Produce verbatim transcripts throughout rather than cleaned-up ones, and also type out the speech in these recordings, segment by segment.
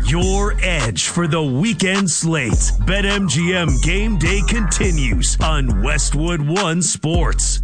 your edge for the weekend slate. BetMGM Game Day continues on Westwood One Sports.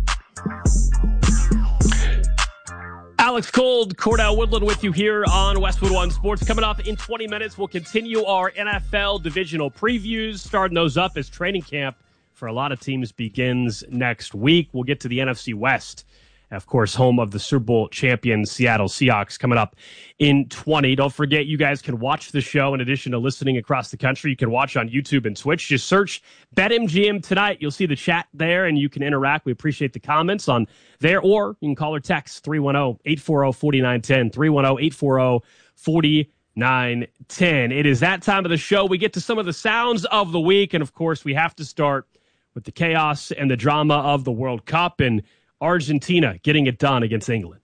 Alex Cold, Cordell Woodland with you here on Westwood One Sports. Coming up in twenty minutes, we'll continue our N F L divisional previews, starting those up as training camp for a lot of teams begins next week. We'll get to the N F C West, of course, home of the Super Bowl champion Seattle Seahawks, coming up in twenty. Don't forget, you guys can watch the show in addition to listening across the country. You can watch on YouTube and Twitch. Just search BetMGM tonight. You'll see the chat there, and you can interact. We appreciate the comments on there, or you can call or text three one zero, eight four zero, four nine one zero, three one zero, eight four zero, four nine one zero. It is that time of the show. We get to some of the sounds of the week, and of course, we have to start with the chaos and the drama of the World Cup and Argentina getting it done against England.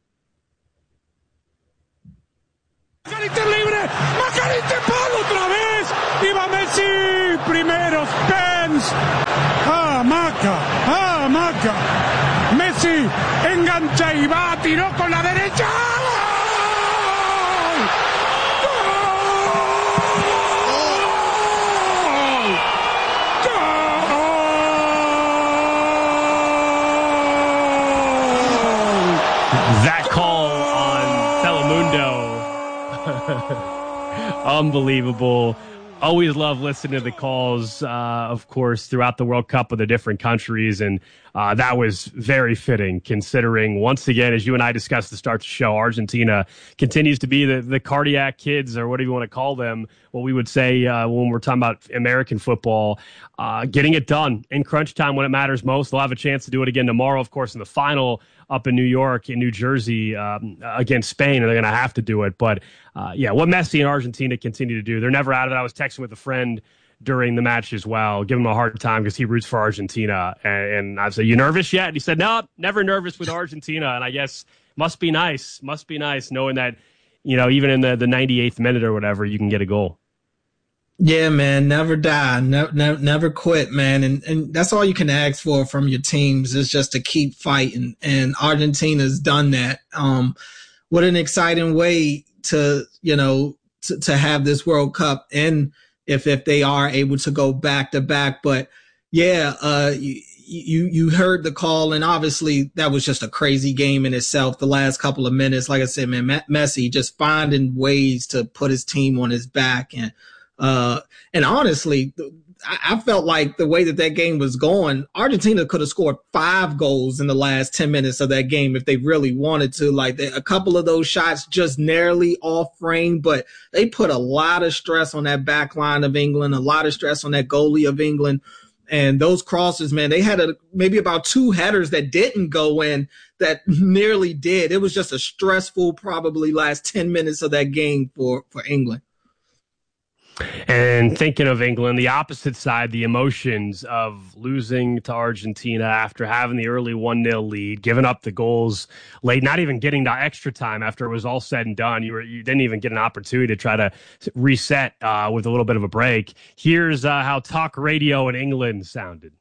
Inter libre, Macarite Pal otra vez, y va Messi, primero Spence, ah, Maca, ah, Maca, Messi engancha y va, tiró con la derecha. That call on Telemundo. Unbelievable. Always love listening to the calls, uh, of course, throughout the World Cup of the different countries. And uh, that was very fitting, considering, once again, as you and I discussed to start the show, Argentina continues to be the, the cardiac kids, or whatever you want to call them, what we would say uh, when we're talking about American football, uh, getting it done in crunch time when it matters most. They'll have a chance to do it again tomorrow, of course, in the final up in New York, in New Jersey, um, against Spain, and they're going to have to do it. But, uh, yeah, what Messi and Argentina continue to do, they're never out of it. I was texting with a friend during the match as well, giving him a hard time because he roots for Argentina. And, and I said, you nervous yet? And he said, no, never nervous with Argentina. And I guess must be nice, must be nice knowing that, you know, even in the, the ninety-eighth minute or whatever, you can get a goal. Yeah, man, never die, never, never, never quit, man. And and that's all you can ask for from your teams is just to keep fighting. And Argentina's done that. Um, what an exciting way to, you know, to, to have this World Cup, and if if they are able to go back to back. But yeah, uh, you, you you heard the call, and obviously that was just a crazy game in itself. The last couple of minutes, like I said, man, Messi just finding ways to put his team on his back. And Uh, and honestly, I, I felt like the way that that game was going, Argentina could have scored five goals in the last ten minutes of that game if they really wanted to. Like they, a couple of those shots just narrowly off frame, but they put a lot of stress on that back line of England, a lot of stress on that goalie of England. And those crosses, man, they had a, maybe about two headers that didn't go in that nearly did. It was just a stressful, probably last ten minutes of that game for, for England. And thinking of England, the opposite side, the emotions of losing to Argentina after having the early one nil lead, giving up the goals late, not even getting to extra time after it was all said and done. You were you didn't even get an opportunity to try to reset uh, with a little bit of a break. Here's uh, how talk radio in England sounded.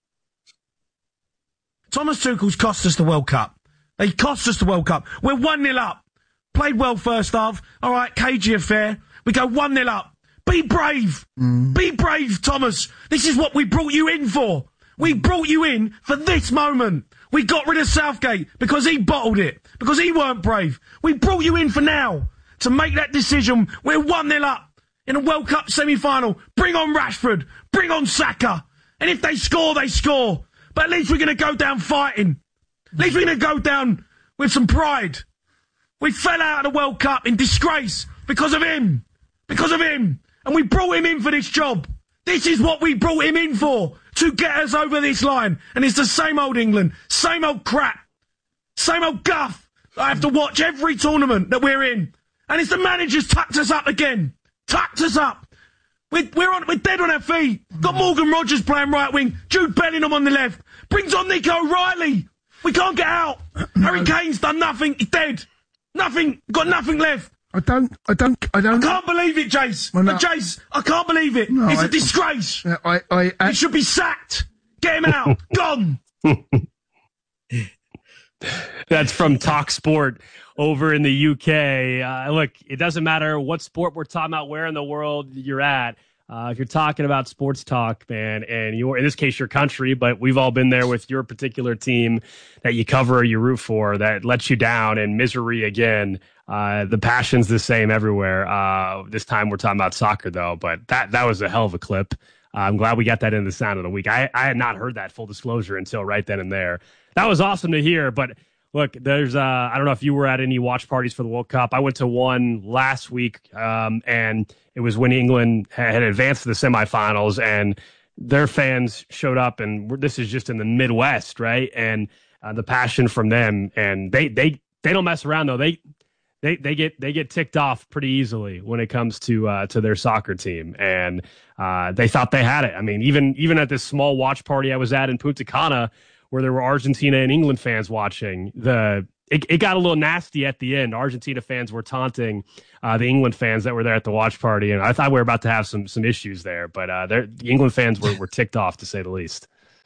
Thomas Tuchel's cost us the World Cup. They cost us the World Cup. We're one nil up. Played well first half. All right, cagey affair. We go one nil up. Be brave. Mm. Be brave, Thomas. This is what we brought you in for. We brought you in for this moment. We got rid of Southgate because he bottled it, because he weren't brave. We brought you in for now to make that decision. We're one nil up in a World Cup semi-final. Bring on Rashford. Bring on Saka. And if they score, they score. But at least we're going to go down fighting. At least we're going to go down with some pride. We fell out of the World Cup in disgrace because of him. Because of him. And we brought him in for this job. This is what we brought him in for, to get us over this line. And it's the same old England, same old crap, same old guff I have to watch every tournament that we're in. And it's the manager's tucked us up again. Tucked us up. We're, we're, on, we're dead on our feet. Got Morgan Rogers playing right wing, Jude Bellingham on the left. Brings on Nico O'Reilly. We can't get out. Harry Kane's done nothing. He's dead. Nothing. Got nothing left. I don't, I don't, I don't. I can't believe it, Jace. Well, no. Jace, I can't believe it. No, it's I, a disgrace. I, I, I, he should be sacked. Get him out. Gone. That's from Talk Sport over in the U K. Uh, look, it doesn't matter what sport we're talking about, where in the world you're at. Uh, if you're talking about sports talk, man, and you're, in this case, your country, but we've all been there with your particular team that you cover or you root for that lets you down and misery again. Uh, the passion's the same everywhere. Uh, this time we're talking about soccer, though, but that, that was a hell of a clip. Uh, I'm glad we got that in the sound of the week. I, I had not heard that, full disclosure, until right then and there. That was awesome to hear, but look, there's, uh, I don't know if you were at any watch parties for the World Cup. I went to one last week, um, and it was when England had advanced to the semifinals, and their fans showed up, and this is just in the Midwest, right? And uh, the passion from them, and they they they don't mess around though. They they they get they get ticked off pretty easily when it comes to uh, to their soccer team, and uh, they thought they had it. I mean, even even at this small watch party I was at in Punta Cana, where there were Argentina and England fans watching, the it, it got a little nasty at the end. Argentina fans were taunting uh, the England fans that were there at the watch party, and I thought we were about to have some some issues there. But uh, the England fans were, were ticked off, to say the least.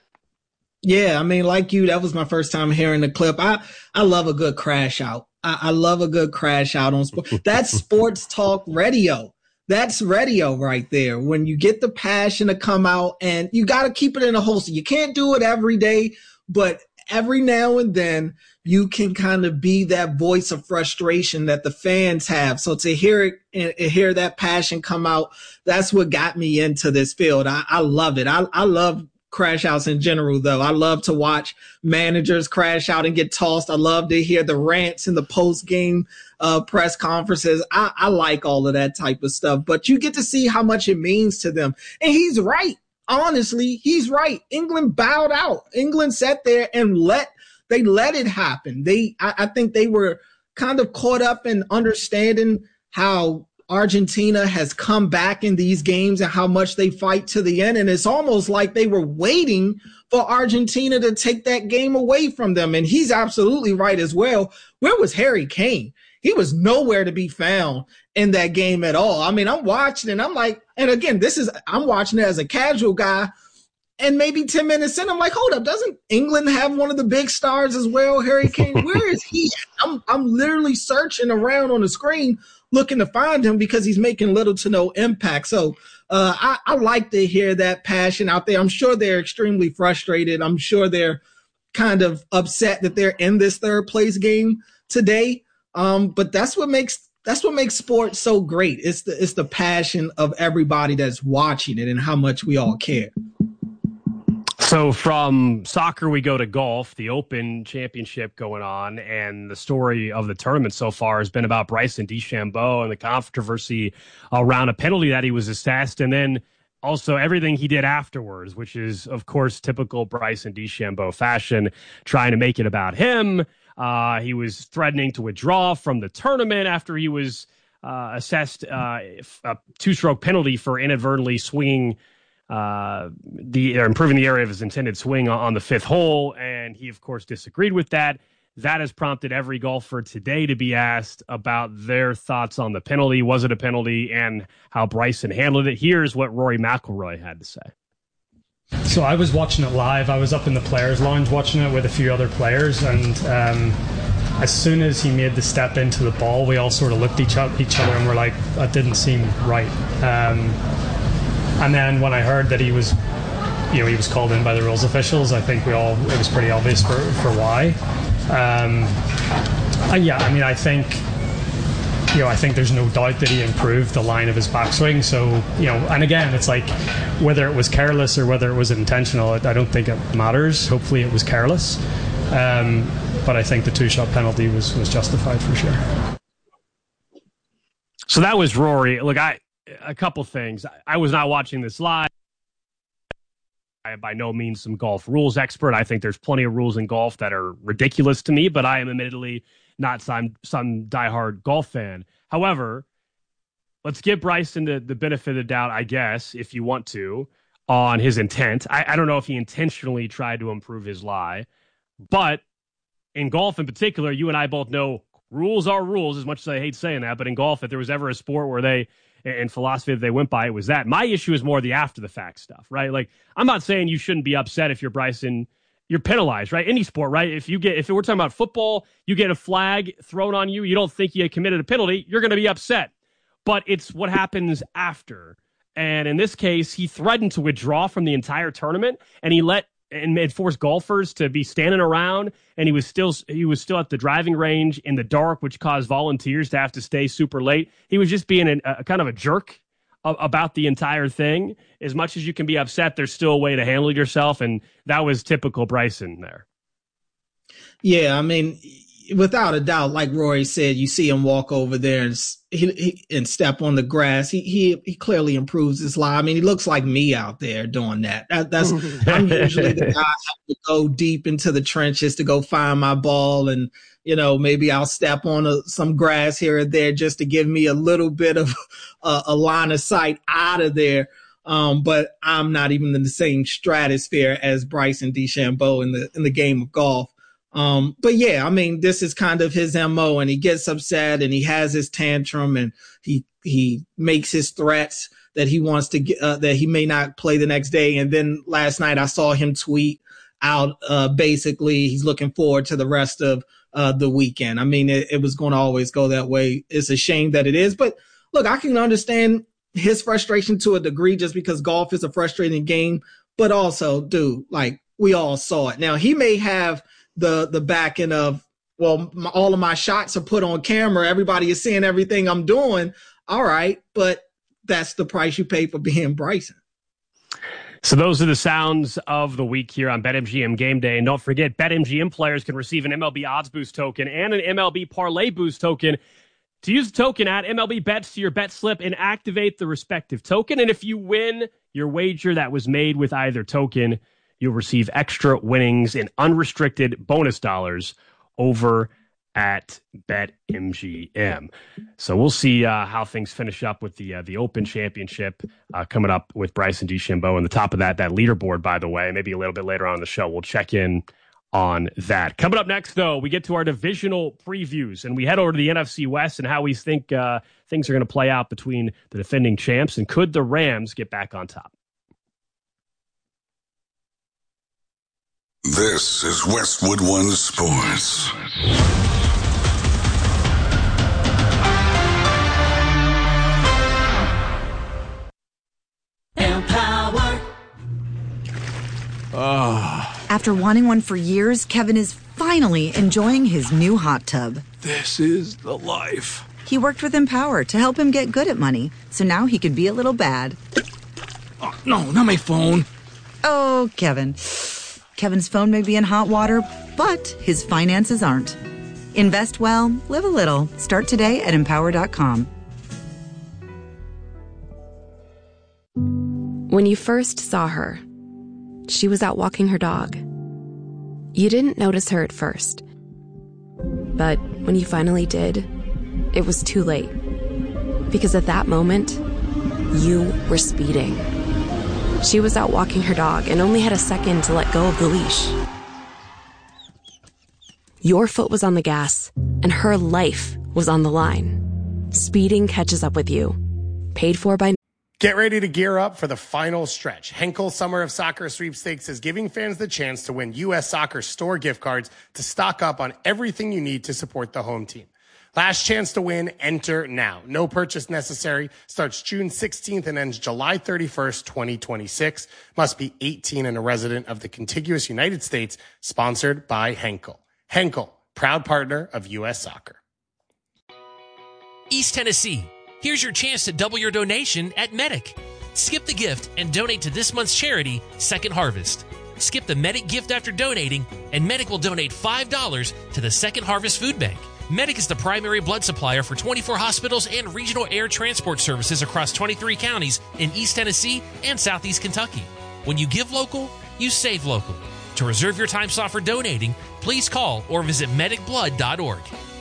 Yeah, I mean, like you, that was my first time hearing the clip. I, I love a good crash out. I, I love a good crash out on sports. That's sports talk radio. That's radio right there. When you get the passion to come out, and you got to keep it in a holster. You can't do it every day, but every now and then you can kind of be that voice of frustration that the fans have. So to hear it and hear that passion come out, that's what got me into this field. I, I love it. I, I love crash outs in general, though. I love to watch managers crash out and get tossed. I love to hear the rants in the post game uh, press conferences. I, I like all of that type of stuff, but you get to see how much it means to them. And he's right. Honestly, he's right. England bowed out. England sat there and let they let it happen. They, I, I think they were kind of caught up in understanding how Argentina has come back in these games and how much they fight to the end. And it's almost like they were waiting for Argentina to take that game away from them. And he's absolutely right as well. Where was Harry Kane? He was nowhere to be found in that game at all. I mean, I'm watching and I'm like, and again, this is, I'm watching it as a casual guy, and maybe ten minutes in, I'm like, hold up, doesn't England have one of the big stars as well, Harry Kane? Where is he? I'm, I'm literally searching around on the screen looking to find him because he's making little to no impact. So uh, I, I like to hear that passion out there. I'm sure they're extremely frustrated. I'm sure they're kind of upset that they're in this third place game today. Um, but that's what makes that's what makes sports so great. It's the it's the passion of everybody that's watching it and how much we all care. So from soccer, we go to golf, the Open Championship going on, and the story of the tournament so far has been about Bryson DeChambeau and the controversy around a penalty that he was assessed, and then also everything he did afterwards, which is, of course, typical Bryson DeChambeau fashion, trying to make it about him. Uh, he was threatening to withdraw from the tournament after he was uh, assessed uh, a two-stroke penalty for inadvertently swinging uh, the or improving the area of his intended swing on the fifth hole, and he, of course, disagreed with that. That has prompted every golfer today to be asked about their thoughts on the penalty. Was it a penalty, and how Bryson handled it? Here's what Rory McIlroy had to say. So I was watching it live. I was up in the players' lounge watching it with a few other players, and um, as soon as he made the step into the ball, we all sort of looked at each, each other and were like, that didn't seem right. Um, and then when I heard that he was, you know, he was called in by the rules officials, I think we all, it was pretty obvious for, for why. Um, uh, yeah, I mean, I think, you know, I think there's no doubt that he improved the line of his backswing. So, you know, and again, it's like whether it was careless or whether it was intentional, I don't think it matters. Hopefully it was careless. Um, but I think the two-shot penalty was, was justified for sure. So that was Rory. Look, I a couple things. I, I was not watching this live. I am by no means some golf rules expert. I think there's plenty of rules in golf that are ridiculous to me, but I am admittedly not some some diehard golf fan. However, let's give Bryson the, the benefit of the doubt, I guess, if you want to, on his intent. I, I don't know if he intentionally tried to improve his lie, but in golf in particular, you and I both know rules are rules, as much as I hate saying that, but in golf, if there was ever a sport where they, in philosophy that they went by, it was that. My issue is more the after-the-fact stuff, right? Like, I'm not saying you shouldn't be upset if you're Bryson you're penalized, right? Any sport, right? If you get, if we're talking about football, you get a flag thrown on you, you don't think you committed a penalty, you're going to be upset. But it's what happens after. And in this case, he threatened to withdraw from the entire tournament, and he let and made forced golfers to be standing around, and he was still he was still at the driving range in the dark, which caused volunteers to have to stay super late. He was just being a, a kind of a jerk about the entire thing. As much as you can be upset, there's still a way to handle yourself, and that was typical Bryson there. Yeah, I mean, without a doubt, like Rory said, you see him walk over there and he, he and step on the grass. He he he clearly improves his lie. I mean, he looks like me out there doing that. that that's I'm usually the guy I have to go deep into the trenches to go find my ball, and you know, maybe I'll step on a, some grass here or there just to give me a little bit of a, a line of sight out of there. Um, but I'm not even in the same stratosphere as Bryson DeChambeau in the in the game of golf. Um, but yeah, I mean, this is kind of his M O, and he gets upset and he has his tantrum and he, he makes his threats that he wants to get, uh, that he may not play the next day. And then last night I saw him tweet out, uh, basically he's looking forward to the rest of, uh, the weekend. I mean, it, it was going to always go that way. It's a shame that it is, but look, I can understand his frustration to a degree just because golf is a frustrating game, but also, dude, like we all saw it. Now he may have the the back end of, well, my, all of my shots are put on camera. Everybody is seeing everything I'm doing. All right. But that's the price you pay for being Bryson. So those are the sounds of the week here on BetMGM Game Day. And don't forget, BetMGM players can receive an M L B Odds Boost token and an M L B Parlay Boost token. To use the token, add M L B Bets to your bet slip and activate the respective token. And if you win your wager that was made with either token, you'll receive extra winnings and unrestricted bonus dollars over at BetMGM. So we'll see uh, how things finish up with the uh, the Open Championship uh, coming up with Bryson DeChambeau. And the top of that, that leaderboard, by the way, maybe a little bit later on in the show, we'll check in on that. Coming up next, though, we get to our divisional previews, and we head over to the N F C West and how we think uh, things are going to play out between the defending champs, and could the Rams get back on top? This is Westwood One Sports. Empower. Oh. After wanting one for years, Kevin is finally enjoying his new hot tub. This is the life. He worked with Empower to help him get good at money, so now he could be a little bad. Oh, no, not my phone. Oh, Kevin. Kevin's phone may be in hot water, but his finances aren't. Invest well, live a little. Start today at empower dot com. When you first saw her, she was out walking her dog. You didn't notice her at first. But when you finally did, it was too late. Because at that moment, you were speeding. She was out walking her dog and only had a second to let go of the leash. Your foot was on the gas, and her life was on the line. Speeding catches up with you. Paid for by... Get ready to gear up for the final stretch. Henkel Summer of Soccer Sweepstakes is giving fans the chance to win U S Soccer store gift cards to stock up on everything you need to support the home team. Last chance to win, enter now. No purchase necessary. Starts June sixteenth and ends July thirty-first, twenty twenty-six. Must be eighteen and a resident of the contiguous United States. Sponsored by Henkel. Henkel, proud partner of U S Soccer. East Tennessee, here's your chance to double your donation at Medic. Skip the gift and donate to this month's charity, Second Harvest. Skip the Medic gift after donating, and Medic will donate five dollars to the Second Harvest Food Bank. Medic is the primary blood supplier for twenty-four hospitals and regional air transport services across twenty-three counties in East Tennessee and Southeast Kentucky. When you give local, you save local. To reserve your time slot for donating, please call or visit medic blood dot org.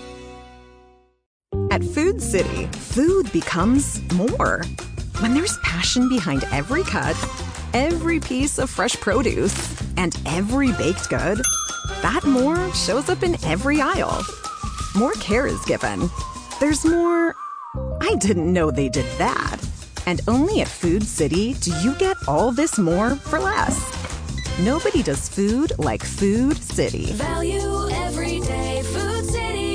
At Food City, food becomes more. When there's passion behind every cut, every piece of fresh produce, and every baked good, that more shows up in every aisle. More care is given. There's more, I didn't know they did that. And only at Food City do you get all this more for less. Nobody does food like Food City. Value every day, Food City.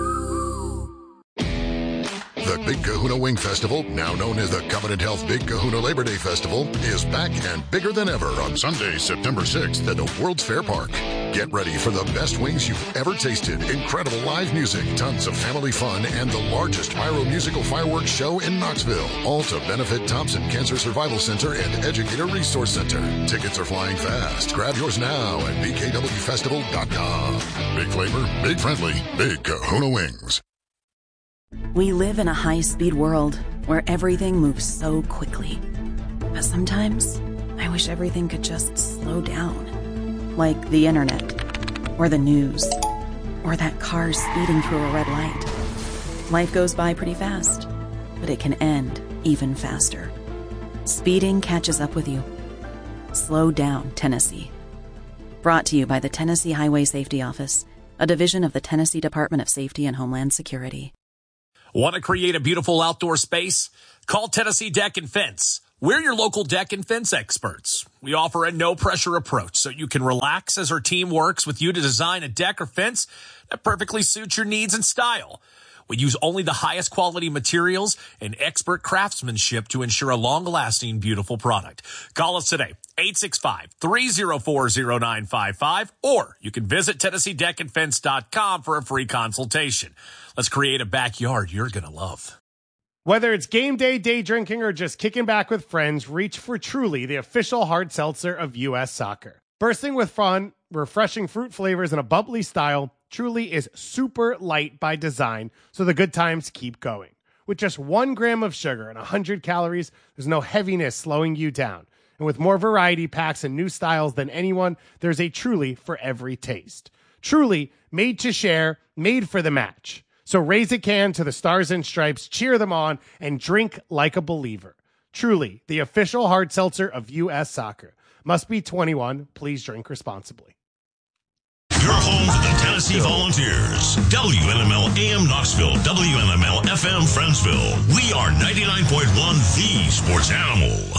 The Big Kahuna Wing Festival, now known as the Covenant Health Big Kahuna Labor Day Festival, is back and bigger than ever on Sunday, September sixth at the World's Fair Park. Get ready for the best wings you've ever tasted, incredible live music, tons of family fun, and the largest pyro musical fireworks show in Knoxville. All to benefit Thompson Cancer Survival Center and Educator Resource Center. Tickets are flying fast. Grab yours now at b k w festival dot com. Big flavor, big friendly, Big Kahuna Wings. We live in a high-speed world where everything moves so quickly. But sometimes, I wish everything could just slow down. Like the internet, or the news, or that car speeding through a red light. Life goes by pretty fast, but it can end even faster. Speeding catches up with you. Slow down, Tennessee. Brought to you by the Tennessee Highway Safety Office, a division of the Tennessee Department of Safety and Homeland Security. Want to create a beautiful outdoor space? Call Tennessee Deck and Fence. We're your local deck and fence experts. We offer a no-pressure approach so you can relax as our team works with you to design a deck or fence that perfectly suits your needs and style. We use only the highest quality materials and expert craftsmanship to ensure a long-lasting, beautiful product. Call us today, eight six five, three oh four, oh nine five five, or you can visit Tennessee Deck and Fence dot com for a free consultation. Let's create a backyard you're going to love. Whether it's game day, day drinking, or just kicking back with friends, reach for Truly, the official hard seltzer of U S Soccer. Bursting with fun, refreshing fruit flavors, and a bubbly style, Truly is super light by design, so the good times keep going. With just one gram of sugar and one hundred calories, there's no heaviness slowing you down. And with more variety packs and new styles than anyone, there's a Truly for every taste. Truly, made to share, made for the match. So raise a can to the Stars and Stripes, cheer them on, and drink like a believer. Truly, the official hard seltzer of U S Soccer. Must be twenty-one. Please drink responsibly. You're home to the Tennessee Volunteers. W N M L A M Knoxville, W N M L F M Friendsville. We are ninety-nine point one The Sports Animal.